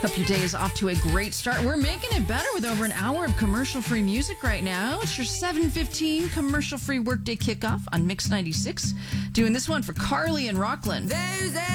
Hope your day is off to a great start. We're making it better with over an hour of commercial-free music right now. It's your 7:15 commercial-free workday kickoff on Mix 96. Doing this one for Carly and Rockland.